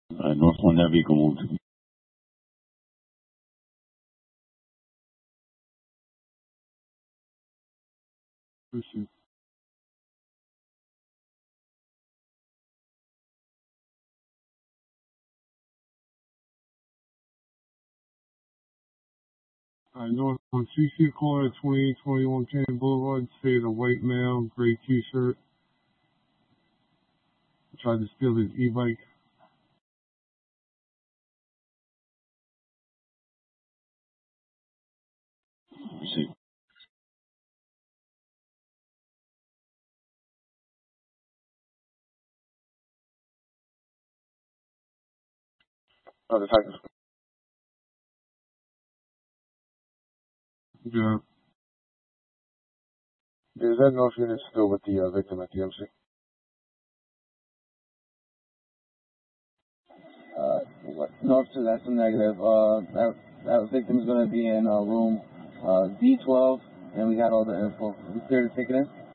North One Navy Gold. Appreciate. North on CC corner 2821 Cannon Boulevard, stayed a white male, gray t-shirt. Tried to steal his e-bike. Appreciate. Detective. Yeah. Is that North unit still with the victim at the MC? North 2, that's a negative. That victim is going to be in room D12, and we got all the info. We cleared to take it in?